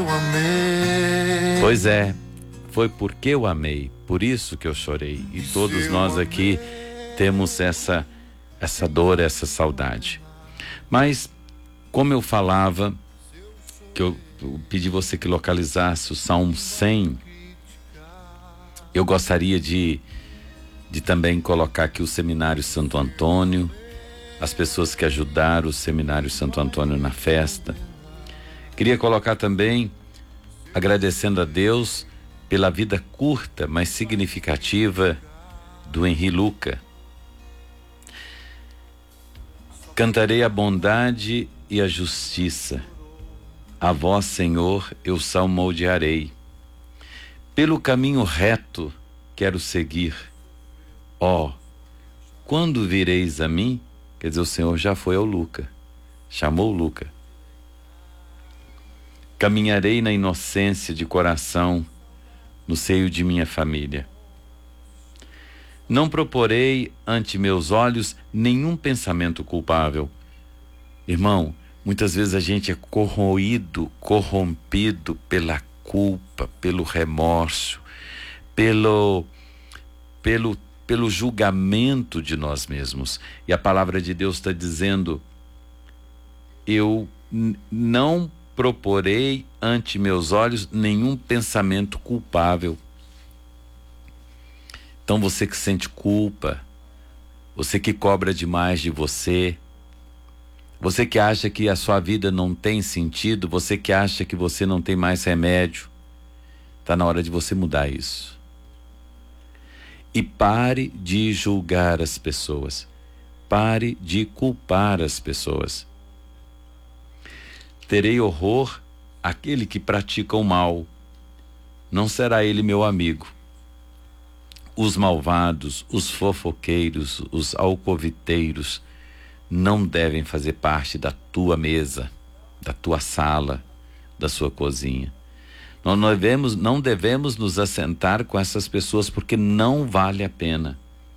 Pois é, foi porque eu amei, por isso que eu chorei. E todos nós aqui temos essa dor, essa saudade. Mas, como eu falava, que eu pedi você que localizasse o Salmo 100, eu gostaria de também colocar aqui o Seminário Santo Antônio, as pessoas que ajudaram o Seminário Santo Antônio na festa. Queria colocar também, agradecendo a Deus pela vida curta, mas significativa do Henri Luca. Cantarei a bondade e a justiça. A vós, Senhor, eu salmodiarei. Pelo caminho reto quero seguir. Ó, quando vireis a mim? Quer dizer, o Senhor já foi ao Luca, chamou o Luca. Caminharei na inocência de coração, no seio de minha família. Não proporei ante meus olhos nenhum pensamento culpável. Irmão, muitas vezes a gente é corroído, corrompido pela culpa, pelo remorso, pelo julgamento de nós mesmos. E a palavra de Deus está dizendo: eu não proporei ante meus olhos nenhum pensamento culpável. Então você que sente culpa, você que cobra demais de você, você que acha que a sua vida não tem sentido, você que acha que você não tem mais remédio, está na hora de você mudar isso. E pare de julgar as pessoas, pare de culpar as pessoas. Terei horror àquele que pratica o mal, não será ele meu amigo. Os malvados, os fofoqueiros, os alcoviteiros não devem fazer parte da tua mesa, da tua sala, da sua cozinha. Não devemos nos assentar com essas pessoas, porque não vale a pena.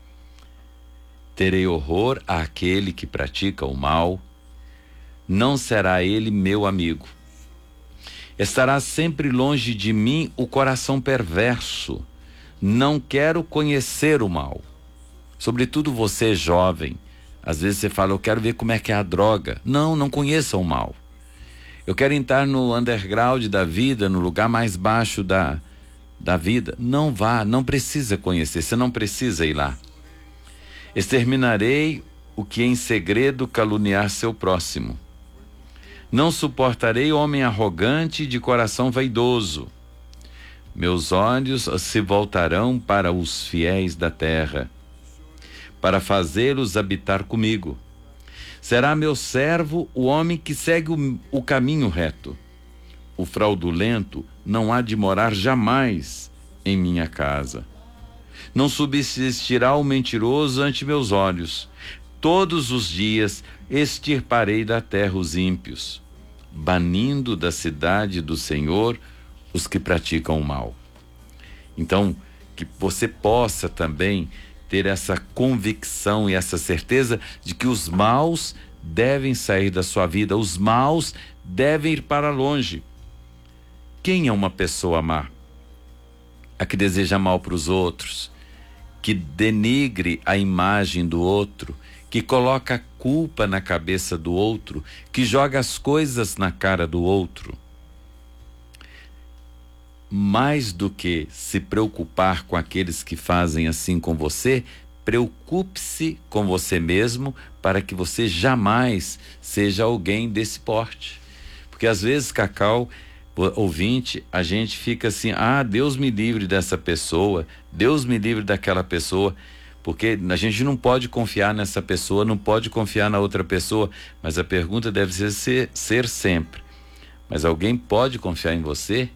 Terei horror àquele que pratica o mal, não será ele meu amigo. Estará sempre longe de mim o coração perverso. Não quero conhecer o mal. Sobretudo você, jovem. Às vezes você fala: eu quero ver como é que é a droga. Não conheça o mal. Eu quero entrar no underground da vida, no lugar mais baixo da vida. Não vá, não precisa conhecer, você não precisa ir lá. Exterminarei o que em segredo caluniar seu próximo. Não suportarei homem arrogante e de coração vaidoso. Meus olhos se voltarão para os fiéis da terra, para fazê-los habitar comigo. Será meu servo o homem que segue o caminho reto. O fraudulento não há de morar jamais em minha casa. Não subsistirá o mentiroso ante meus olhos. Todos os dias extirparei da terra os ímpios, banindo da cidade do Senhor os que praticam o mal. Então, que você possa também ter essa convicção e essa certeza de que os maus devem sair da sua vida, os maus devem ir para longe. Quem é uma pessoa má? A que deseja mal para os outros, que denigre a imagem do outro, que coloca a culpa na cabeça do outro, que joga as coisas na cara do outro. Mais do que se preocupar com aqueles que fazem assim com você, preocupe-se com você mesmo, para que você jamais seja alguém desse porte. Porque às vezes, Cacau, ouvinte, a gente fica assim: Deus me livre dessa pessoa, Deus me livre daquela pessoa, porque a gente não pode confiar nessa pessoa, não pode confiar na outra pessoa. Mas a pergunta deve ser sempre: mas alguém pode confiar em você?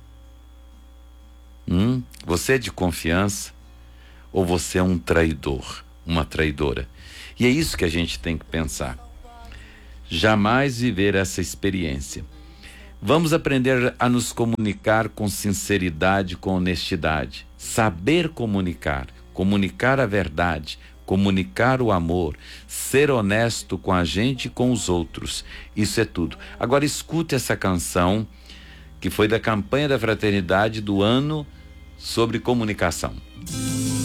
Você é de confiança? Ou você é um traidor, uma traidora? E é isso que a gente tem que pensar. Jamais viver essa experiência. Vamos aprender a nos comunicar com sinceridade, com honestidade. Saber comunicar, comunicar a verdade, comunicar o amor, ser honesto com a gente e com os outros. Isso é tudo. Agora escute essa canção que foi da campanha da Fraternidade do ano sobre comunicação.